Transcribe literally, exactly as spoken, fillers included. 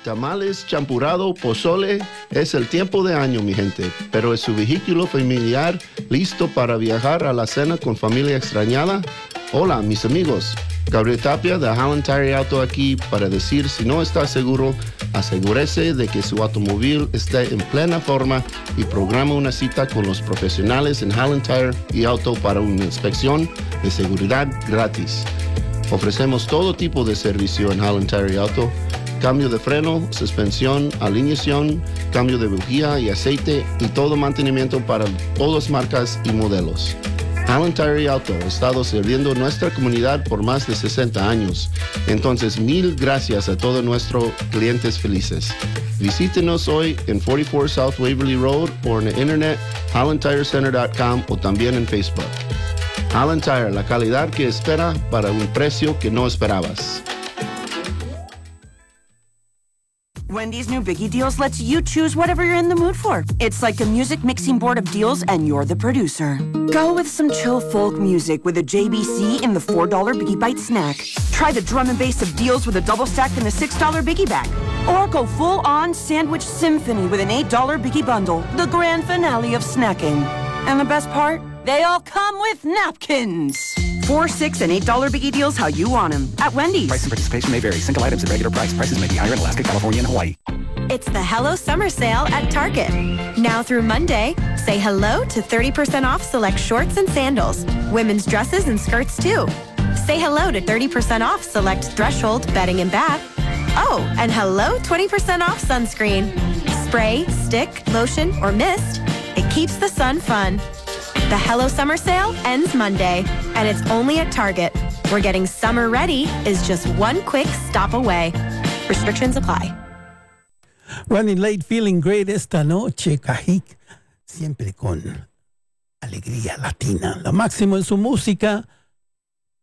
Tamales, champurrado, pozole, es el tiempo de año, mi gente. Pero ¿es su vehículo familiar listo para viajar a la cena con familia extrañada? Hola, mis amigos. Gabriel Tapia de Holland Tire Auto aquí para decir, si no está seguro, asegúrese de que su automóvil esté en plena forma y programa una cita con los profesionales en Holland Tire y Auto para una inspección de seguridad gratis. Ofrecemos todo tipo de servicio en Holland Tire Auto. Cambio de freno, suspensión, alineación, cambio de bujía y aceite y todo mantenimiento para todas marcas y modelos. Holland Tire Auto ha estado sirviendo nuestra comunidad por más de sesenta años. Entonces, mil gracias a todos nuestros clientes felices. Visítenos hoy en cuarenta y cuatro South Waverly Road o en el internet holland tire center dot com o también en Facebook. Holland Tire, la calidad que espera para un precio que no esperabas. Wendy's new Biggie Deals lets you choose whatever you're in the mood for. It's like a music mixing board of deals, and you're the producer. Go with some chill folk music with a J B C in the four dollar Biggie Bite snack. Try the drum and bass of deals with a double stack in the six dollar Biggie Bag. Or go full-on sandwich symphony with an eight dollar Biggie Bundle, the grand finale of snacking. And the best part? They all come with napkins. Four, six, and eight dollar Biggie Deals how you want them at Wendy's. Price and participation may vary. Single items at regular price. Prices may be higher in Alaska, California, and Hawaii. It's the Hello Summer Sale at Target. Now through Monday, say hello to thirty percent off select shorts and sandals. Women's dresses and skirts too. Say hello to thirty percent off select Threshold bedding and bath. Oh, and hello twenty percent off sunscreen. Spray, stick, lotion, or mist. It keeps the sun fun. The Hello Summer Sale ends Monday, and it's only at Target, where getting summer ready is just one quick stop away. Restrictions apply. Running late, feeling great esta noche, Cajic, siempre con alegría latina. Lo máximo en su música.